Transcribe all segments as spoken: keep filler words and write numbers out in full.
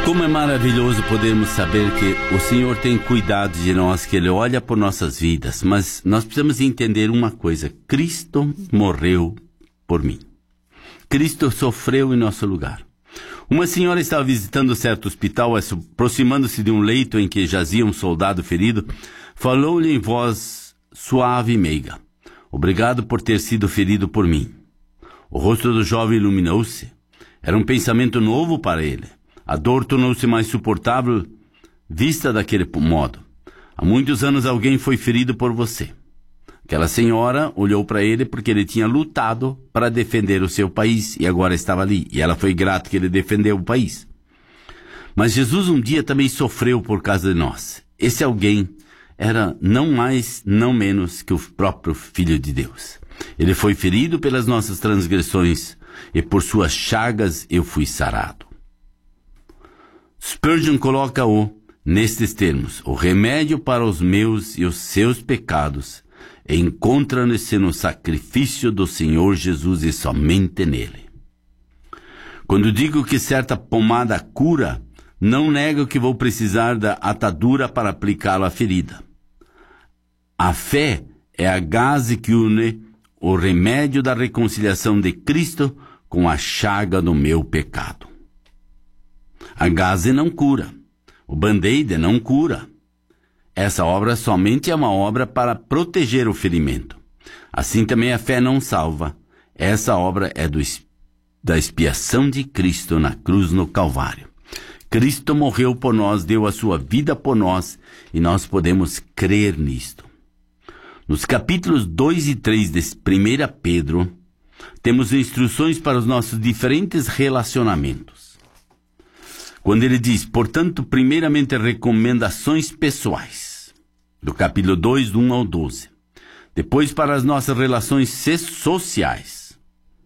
Como é maravilhoso podermos saber que o Senhor tem cuidado de nós, que Ele olha por nossas vidas, mas nós precisamos entender uma coisa: Cristo morreu por mim. Cristo sofreu em nosso lugar. Uma senhora estava visitando certo hospital, aproximando-se de um leito em que jazia um soldado ferido, falou-lhe em voz suave e meiga: "Obrigado por ter sido ferido por mim." O rosto do jovem iluminou-se. Era um pensamento novo para ele. A dor tornou-se mais suportável vista daquele modo. Há muitos anos alguém foi ferido por você. Aquela senhora olhou para ele porque ele tinha lutado para defender o seu país e agora estava ali. E ela foi grata que ele defendeu o país. Mas Jesus um dia também sofreu por causa de nós. Esse alguém era não mais, não menos que o próprio Filho de Deus. Ele foi ferido pelas nossas transgressões e por suas chagas eu fui sarado. Spurgeon coloca-o nestes termos: o remédio para os meus e os seus pecados encontra-se no sacrifício do Senhor Jesus e somente nele. Quando digo que certa pomada cura, não nego que vou precisar da atadura para aplicá-la à ferida. A fé é a gaze que une o remédio da reconciliação de Cristo com a chaga do meu pecado. A gaze não cura. O band-aid não cura. Essa obra somente é uma obra para proteger o ferimento. Assim também a fé não salva. Essa obra é do, da expiação de Cristo na cruz no Calvário. Cristo morreu por nós, deu a sua vida por nós, e nós podemos crer nisto. Nos capítulos dois e três de primeira Pedro, temos instruções para os nossos diferentes relacionamentos. Quando ele diz, portanto, primeiramente recomendações pessoais, do capítulo dois, do um ao doze. Depois para as nossas relações sociais.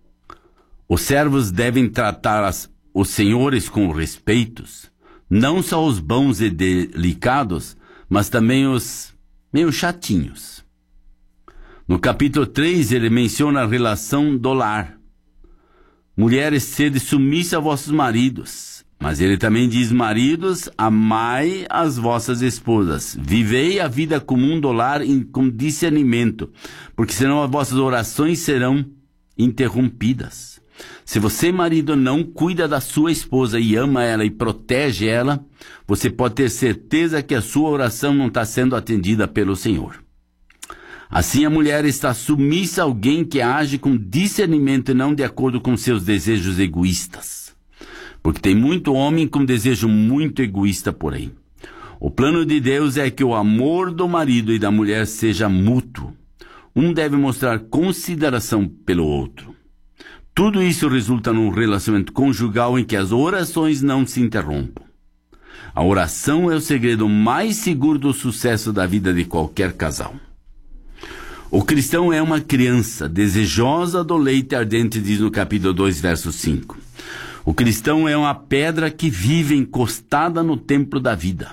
Os servos devem tratar as, os senhores com respeitos, não só os bons e delicados, mas também os meio chatinhos. No capítulo três, ele menciona a relação do lar. Mulheres, sede submissa a vossos maridos. Mas ele também diz: maridos, amai as vossas esposas. Vivei a vida comum do lar com discernimento, porque senão as vossas orações serão interrompidas. Se você, marido, não cuida da sua esposa e ama ela e protege ela, você pode ter certeza que a sua oração não está sendo atendida pelo Senhor. Assim a mulher está submissa a alguém que age com discernimento e não de acordo com seus desejos egoístas. Porque tem muito homem com desejo muito egoísta por aí. O plano de Deus é que o amor do marido e da mulher seja mútuo. Um deve mostrar consideração pelo outro. Tudo isso resulta num relacionamento conjugal em que as orações não se interrompam. A oração é o segredo mais seguro do sucesso da vida de qualquer casal. O cristão é uma criança desejosa do leite ardente, diz no capítulo dois, verso cinco. O cristão é uma pedra que vive encostada no templo da vida.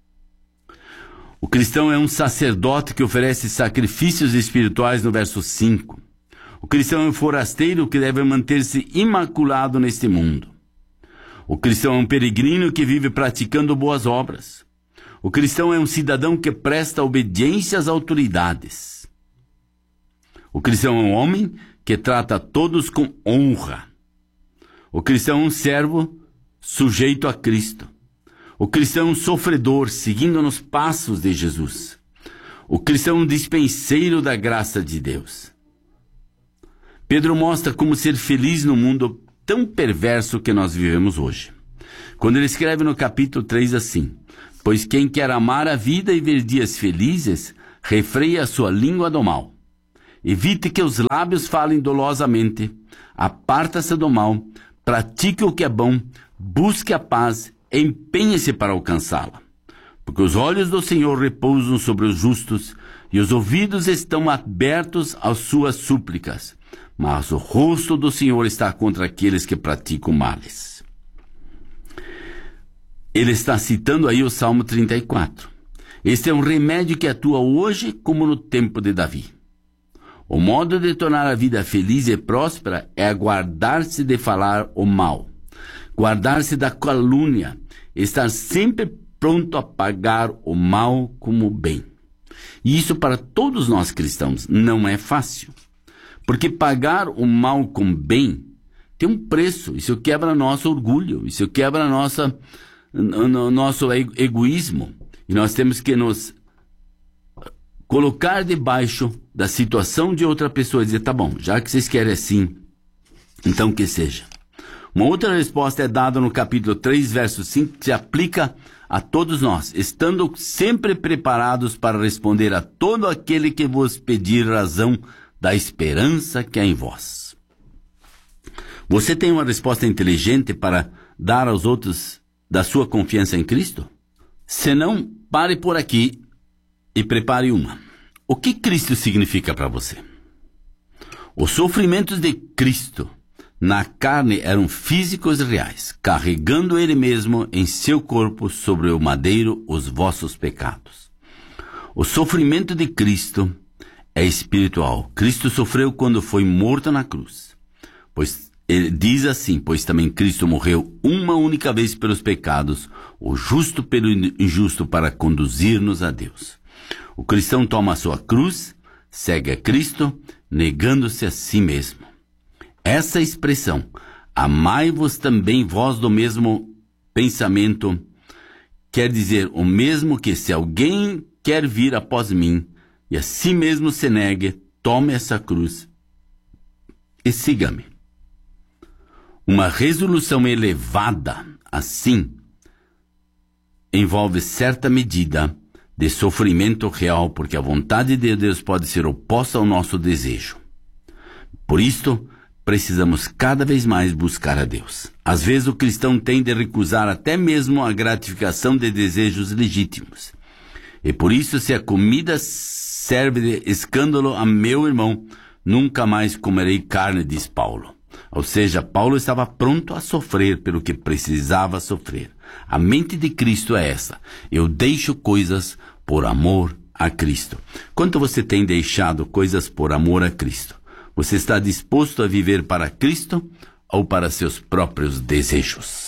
O cristão é um sacerdote que oferece sacrifícios espirituais no verso cinco. O cristão é um forasteiro que deve manter-se imaculado neste mundo. O cristão é um peregrino que vive praticando boas obras. O cristão é um cidadão que presta obediência às autoridades. O cristão é um homem que trata todos com honra. O cristão é um servo sujeito a Cristo. O cristão é um sofredor, seguindo nos passos de Jesus. O cristão é um dispenseiro da graça de Deus. Pedro mostra como ser feliz no mundo tão perverso que nós vivemos hoje. Quando ele escreve no capítulo três assim: pois quem quer amar a vida e ver dias felizes, refreia a sua língua do mal. Evite que os lábios falem dolosamente. Aparta-se do mal. Pratique o que é bom, busque a paz, empenhe-se para alcançá-la. Porque os olhos do Senhor repousam sobre os justos, e os ouvidos estão abertos às suas súplicas. Mas o rosto do Senhor está contra aqueles que praticam males. Ele está citando aí o Salmo trinta e quatro. Este é um remédio que atua hoje como no tempo de Davi. O modo de tornar a vida feliz e próspera é guardar-se de falar o mal. guardar-se da calúnia, estar sempre pronto a pagar o mal como o bem. E isso para todos nós cristãos não é fácil, porque pagar o mal com bem tem um preço. Isso quebra nosso orgulho, isso quebra nossa, no, nosso egoísmo, e nós temos que nos colocar debaixo da situação de outra pessoa e dizer, tá bom, já que vocês querem assim, então que seja. Uma outra resposta é dada no capítulo três, verso cinco, que se aplica a todos nós, estando sempre preparados para responder a todo aquele que vos pedir razão da esperança que há em vós. Você tem uma resposta inteligente para dar aos outros da sua confiança em Cristo? Se não, pare por aqui e prepare uma. O que Cristo significa para você? Os sofrimentos de Cristo na carne eram físicos e reais, carregando Ele mesmo em seu corpo sobre o madeiro os vossos pecados. O sofrimento de Cristo é espiritual. Cristo sofreu quando foi morto na cruz. Pois ele diz assim, pois também Cristo morreu uma única vez pelos pecados, o justo pelo injusto, para conduzir-nos a Deus. O cristão toma a sua cruz, segue a Cristo, negando-se a si mesmo. Essa expressão, amai-vos também vós do mesmo pensamento, quer dizer o mesmo que se alguém quer vir após mim e a si mesmo se negue, tome essa cruz e siga-me. Uma resolução elevada assim envolve certa medida de sofrimento real, porque a vontade de Deus pode ser oposta ao nosso desejo. Por isto, precisamos cada vez mais buscar a Deus. Às vezes o cristão tem de recusar até mesmo a gratificação de desejos legítimos. E por isso, se a comida serve de escândalo a meu irmão, nunca mais comerei carne, diz Paulo. Ou seja, Paulo estava pronto a sofrer pelo que precisava sofrer. A mente de Cristo é essa: eu deixo coisas por amor a Cristo. Quanto você tem deixado coisas por amor a Cristo? Você está disposto a viver para Cristo ou para seus próprios desejos?